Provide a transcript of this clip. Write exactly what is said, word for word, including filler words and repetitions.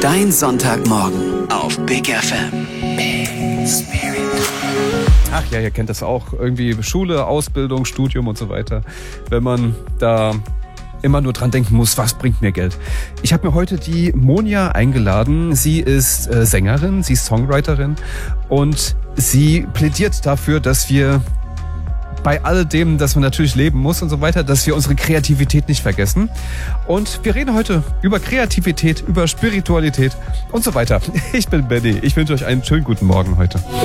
Dein Sonntagmorgen auf Big F M. Big Spirit. Ach ja, ihr kennt das auch. Irgendwie Schule, Ausbildung, Studium und so weiter. Wenn man da immer nur dran denken muss, was bringt mir Geld. Ich habe mir heute die Monja eingeladen. Sie ist äh, Sängerin, sie ist Songwriterin und sie plädiert dafür, dass wir bei alledem, dass man natürlich leben muss und so weiter, dass wir unsere Kreativität nicht vergessen. Und wir reden heute über Kreativität, über Spiritualität und so weiter. Ich bin Benny. Ich wünsche euch einen schönen guten Morgen heute.